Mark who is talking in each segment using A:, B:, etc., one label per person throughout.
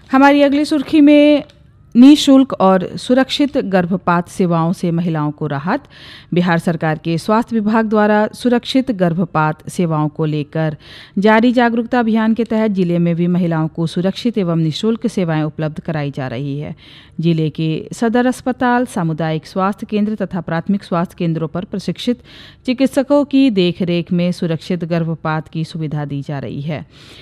A: हमारी अगली सुर्खी में निःशुल्क और सुरक्षित गर्भपात सेवाओं से महिलाओं को राहत। बिहार सरकार के स्वास्थ्य विभाग द्वारा सुरक्षित गर्भपात सेवाओं को लेकर जारी जागरूकता अभियान के तहत जिले में भी महिलाओं को सुरक्षित एवं निःशुल्क सेवाएं उपलब्ध कराई जा रही है। जिले के सदर अस्पताल, सामुदायिक स्वास्थ्य केंद्र तथा प्राथमिक स्वास्थ्य केंद्रों पर प्रशिक्षित चिकित्सकों की देखरेख में सुरक्षित गर्भपात की सुविधा दी जा रही है।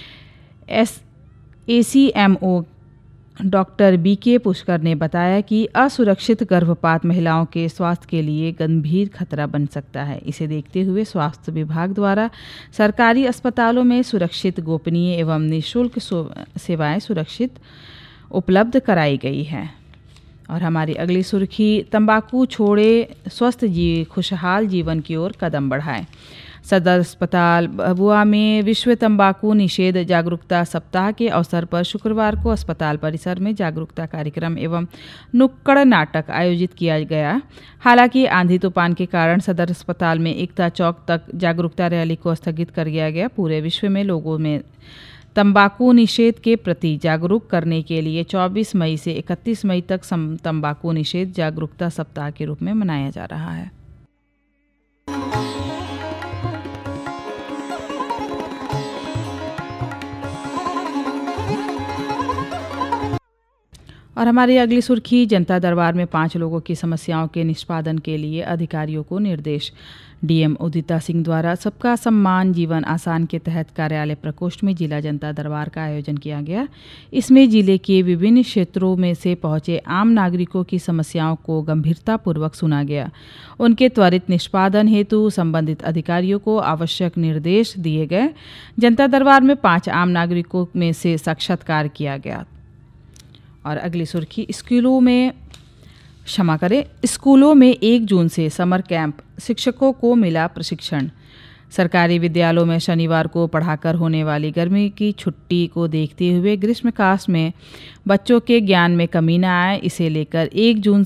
A: ACMO डॉक्टर BK पुष्कर ने बताया कि असुरक्षित गर्भपात महिलाओं के स्वास्थ्य के लिए गंभीर खतरा बन सकता है। इसे देखते हुए स्वास्थ्य विभाग द्वारा सरकारी अस्पतालों में सुरक्षित, गोपनीय एवं निःशुल्क सेवाएं सुरक्षित उपलब्ध कराई गई हैं। और हमारी अगली सुर्खी, तंबाकू छोड़े, स्वस्थ खुशहाल जीवन की ओर कदम बढ़ाएं। सदर अस्पताल भभुआ में विश्व तंबाकू निषेध जागरूकता सप्ताह के अवसर पर शुक्रवार को अस्पताल परिसर में जागरूकता कार्यक्रम एवं नुक्कड़ नाटक आयोजित किया गया। हालांकि आंधी तूफान के कारण सदर अस्पताल में एकता चौक तक जागरूकता रैली को स्थगित कर दिया गया। पूरे विश्व में लोगों में तंबाकू निषेध के प्रति जागरूक करने के लिए 24 मई से 31 मई तक तंबाकू निषेध जागरूकता सप्ताह के रूप में मनाया जा रहा है। और हमारी अगली सुर्खी, जनता दरबार में 5 लोगों की समस्याओं के निष्पादन के लिए अधिकारियों को निर्देश। DM उदिता सिंह द्वारा सबका सम्मान जीवन आसान के तहत कार्यालय प्रकोष्ठ में जिला जनता दरबार का आयोजन किया गया। इसमें जिले के विभिन्न क्षेत्रों में से पहुंचे आम नागरिकों की समस्याओं को गंभीरतापूर्वक सुना गया। उनके त्वरित निष्पादन हेतु संबंधित अधिकारियों को आवश्यक निर्देश दिए गए। जनता दरबार में 5 आम नागरिकों में से साक्षात्कार किया गया। और अगली सुर्खी, स्कूलों में 1 जून से समर कैंप, शिक्षकों को मिला प्रशिक्षण। सरकारी विद्यालयों में शनिवार को पढ़ाकर होने वाली गर्मी की छुट्टी को देखते हुए ग्रीष्मकाल में बच्चों के ज्ञान में कमी न आए, इसे लेकर 1 जून